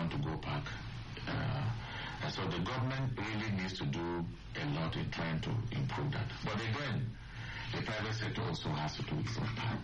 on to Go Park. So the government really needs to do a lot in trying to improve that. But again, the private sector also has to do its own part.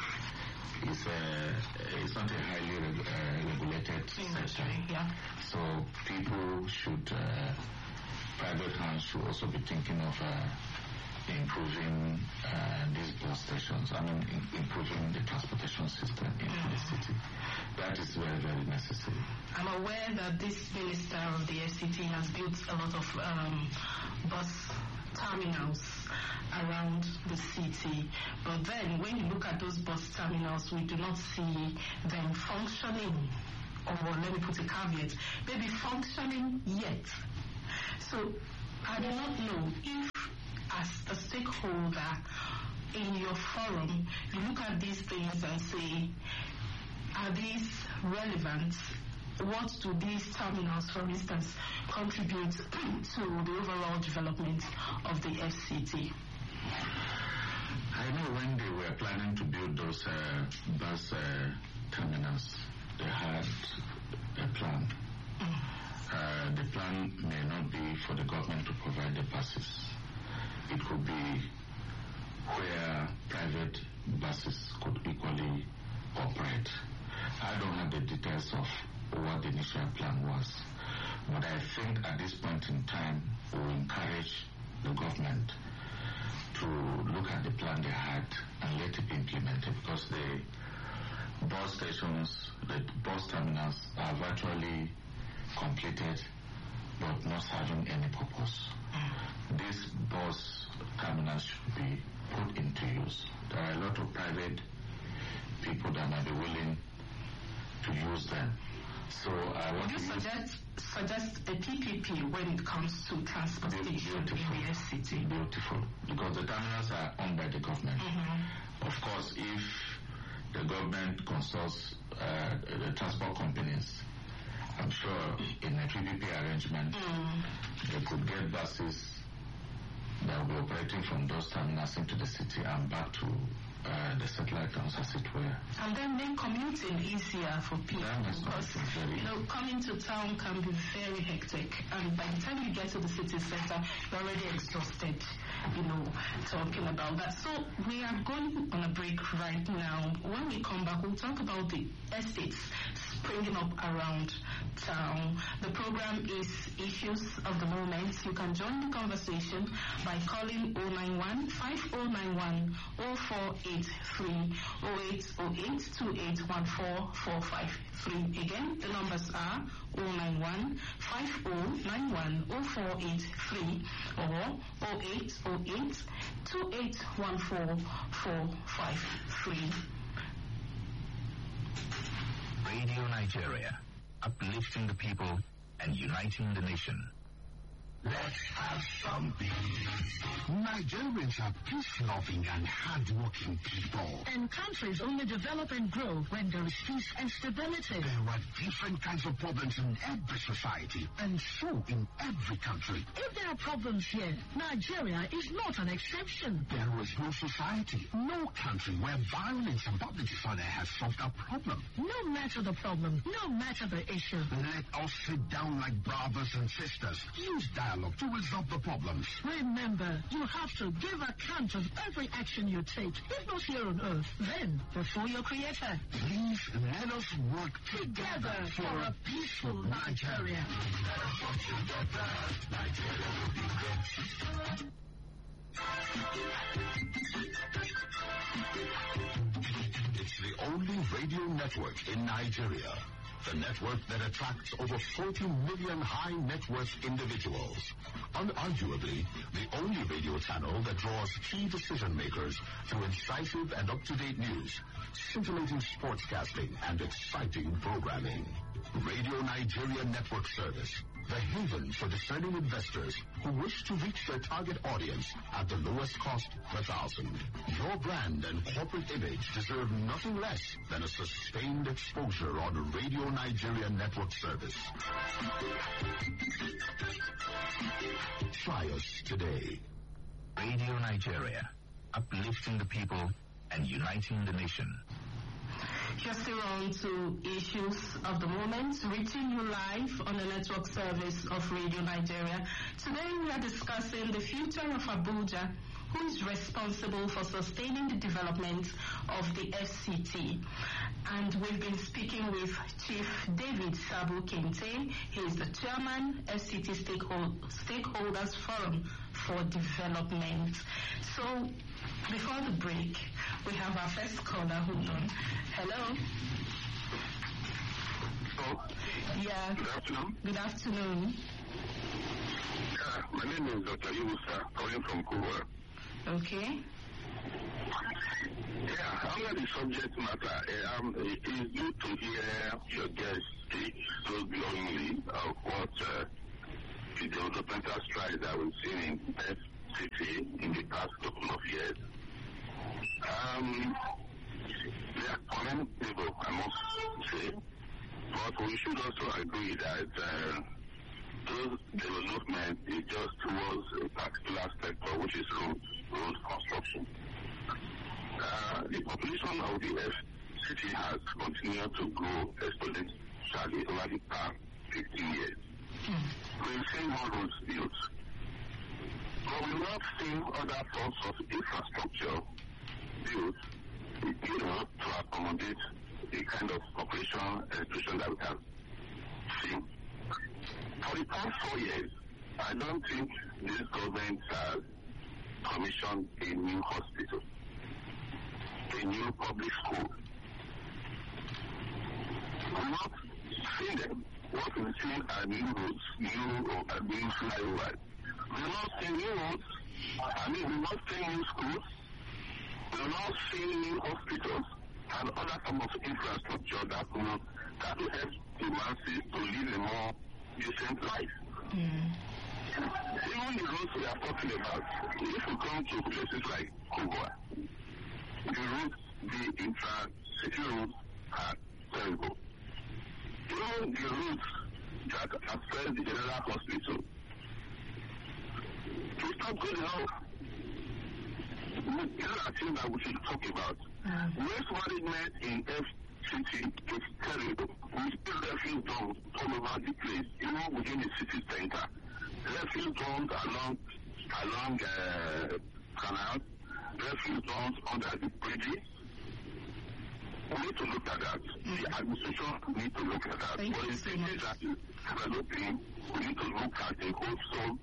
It's not a highly regulated sector. Yeah. So people should, private hands should also be thinking of improving these bus stations. Improving the transportation system in the city. That is very, very necessary. I'm aware that this minister of the FCT has built a lot of bus terminals around the city. But then when you look at those bus terminals, we do not see them functioning. Or let me put a caveat, maybe functioning yet. So I do not know if, as a stakeholder in your forum, you look at these things and say, are these relevant? What do these terminals, for instance, contribute to the overall development of the FCT? I know when they were planning to build those bus terminals, they had a plan. The plan may not be for the government to provide the buses. It could be where private buses could equally operate. I don't have the details of what the initial plan was, but I think at this point in time we will encourage the government to look at the plan they had and let it be implemented, because the bus stations, the bus terminals are virtually completed but not serving any purpose. These bus terminals should be put into use. There are a lot of private people that might be willing to use them. So I want to suggest a PPP when it comes to transportation in the FCT. Beautiful, because the terminals are owned by the government. Of course, if the government consults the transport companies, I'm sure in a PPP arrangement, they could get buses that will be operating from those terminals into the city and back to the satellite towns, as it were. And then make commuting easier for people, because coming to town can be very hectic, and by the time you get to the city center, you're already exhausted, talking about that. So we are going on a break right now. When we come back, we'll talk about the estates springing up around town. The program is Issues of the Moment. You can join the conversation by calling 091 5091 0483 0808 2814 453. Again, the numbers are 091 5091 0483 or 0808 2814 453. Radio Nigeria, uplifting the people and uniting the nation. Let's have some peace. Nigerians are peace-loving and hard-working people. And countries only develop and grow when there is peace and stability. There are different kinds of problems in every society, and so in every country. If there are problems here, Nigeria is not an exception. There is no society, no country where violence and public disorder has solved a problem. No matter the problem, no matter the issue. Let us sit down like brothers and sisters. Use dialogue to resolve the problems. Remember, you have to give account of every action you take, if not here on earth, then before your Creator. Please let us work together for a peaceful Nigeria. Let us work together. Nigeria will be great. It's the only radio network in Nigeria. The network that attracts over 40 million high net worth individuals. Unarguably, the only radio channel that draws key decision makers through incisive and up-to-date news, scintillating sportscasting, and exciting programming. Radio Nigeria Network Service, the haven for discerning investors who wish to reach their target audience at the lowest cost per thousand. Your brand and corporate image deserve nothing less than a sustained exposure on Radio Nigeria Network Service. Try us today. Radio Nigeria, uplifting the people and uniting the nation. Just still on to issues of the moment, reaching you live on the network service of Radio Nigeria. Today we are discussing the future of Abuja, who is responsible for sustaining the development of the FCT. And we've been speaking with Chief David Sabu Kente. He is the chairman, FCT Stakeholders Forum for Development. So, before the break, we have our first caller. Hold on. Hello. Hello. Yeah. Good afternoon. Good afternoon. My name is Dr. Yusa, calling from Kuwa. Okay. Yeah, under the subject matter, it is good to hear your guests speak so glowingly of what the developmental strides that we've seen in FCT in the past couple of years. They are commendable, I must say, but we should also agree that those development is just towards a particular sector, which is road construction. The population of the FCT has continued to grow exponentially over the past 15 years. We've seen more roads built, but we've not seen other forms of infrastructure built, to accommodate the kind of population explosion that we have seen. For the past 4 years, I don't think this government has commissioned a new hospital, a new public school. We're not seeing them. What we've seen are new roads, new flyovers. We're not seeing new roads. We're not seeing new schools. We're not seeing new hospitals and other forms of infrastructure that will help the masses to live a more decent life. Even the roads we are talking about, if we come to places like Kubwa, the roads, the intra-city roads are terrible. Even the roads that access the general hospital, it's not good enough. These are things that we should talk about. Waste management in FCT is terrible. We still refuse dumps all over the place, even within the city center. Refuse dumps along canals, refuse dumps under the bridges. We need to look at that. The administration need to look at that. But in cities that is developing, we need to look at the wholesome,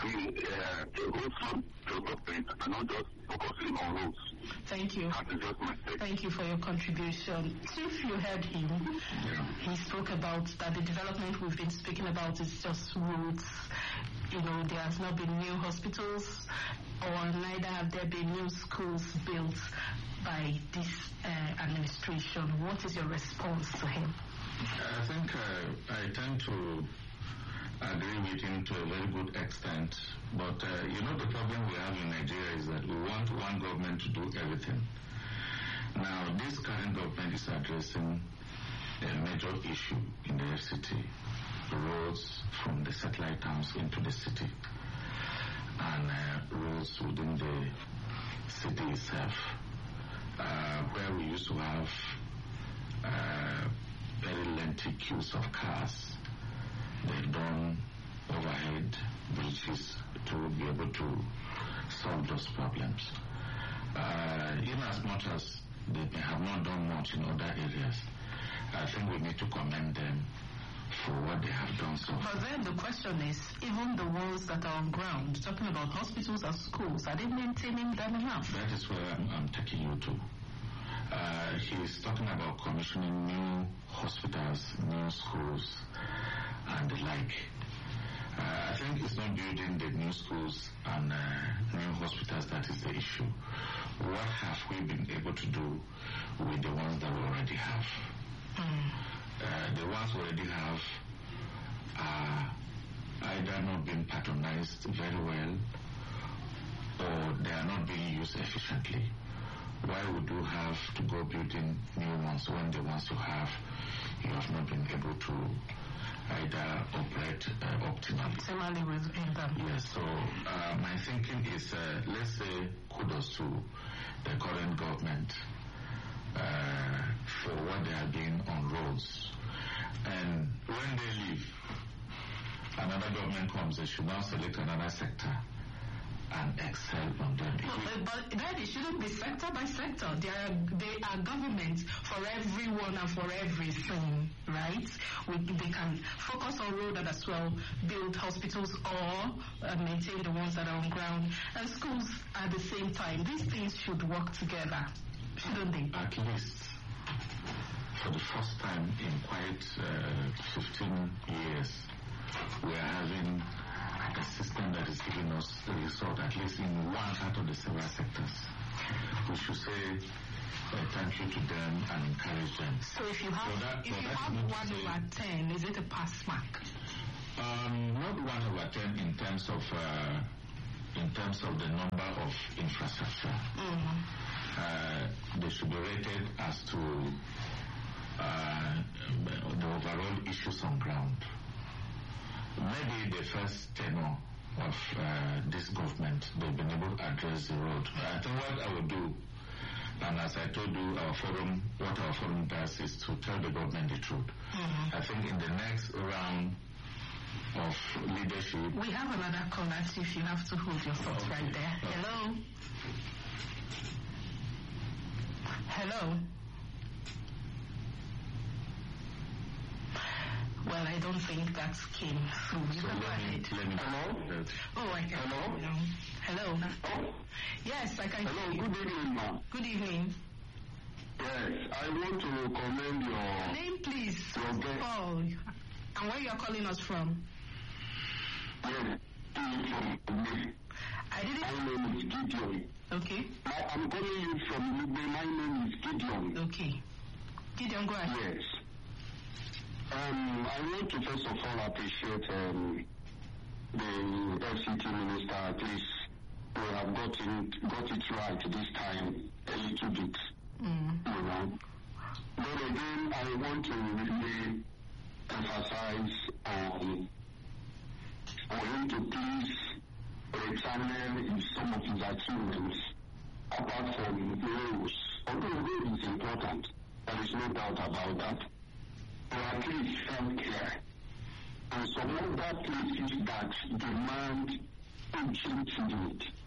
development and not just focusing on roads. Thank you. That is just my take. Thank you for your contribution. If you heard him, he spoke about that the development we've been speaking about is just roads. There has not been new hospitals, or neither have there been new schools built by this administration. What is your response to him? I think I tend to agree with him to a very good extent. But, the problem we have in Nigeria is that we want one government to do everything. Now, this current government is addressing a major issue in the FCT, roads from the satellite towns into the city, and roads within the city itself, where we used to have very lengthy queues of cars. They've done overhead bridges to be able to solve those problems. In as much as they have not done much in other areas, I think we need to commend them for what they have done so far. But then the question is, even the ones that are on ground, talking about hospitals and schools, are they maintaining them enough? That is where I'm taking you to. He's talking about commissioning new hospitals, new schools, and the like. I think it's not building the new schools and new hospitals that is the issue. What have we been able to do with the ones that we already have? The ones we already have are either not being patronized very well, or they are not being used efficiently. Why would you have to go building new ones when the ones you have not been able to either operate optimally? Similarly within them. Yes, so my thinking is, let's say kudos to the current government for what they are doing on roads. And when they leave, another government comes, they should now select another sector and excel on them. But that it shouldn't be sector by sector. They are governments for everyone and for everything, right? They can focus on road and as well build hospitals or maintain the ones that are on ground, and schools at the same time. These things should work together, shouldn't they? At least for the first time in quite 15 years, we are having a system that is giving us the result, at least in one out of the several sectors. We should say thank you to them and encourage them. So if you have, if you have 1/10, is it a pass mark? Not 1/10 in terms of the number of infrastructure. They should be rated as to the overall issues on ground. Maybe the first tenure of this government, they've been able to address the road. I think what I will do, and as I told you, what our forum does is to tell the government the truth. I think in the next round of leadership... We have another caller, if you have to hold your thoughts right there. Hello? Hello? Well, I don't think that came through. You can go ahead. Hello? Oh, I can. Hello? Hello? Yes, I can hear you. Good evening, ma'am. Good evening. Yes, I want to commend your... Name, please. Oh, and where you are calling us from? Yes, I didn't... My name is Gideon. Okay. I'm calling you from Lugbe. My name is Gideon. Okay. Gideon, go ahead. Yes. I want to first of all appreciate the FCT minister. At least we have got it right this time a little bit. You know. But again, I want to really emphasize on him to please examine some of his achievements apart from roads. Although road is important, there is no doubt about that. But at least healthcare and some other places that demand urgent need.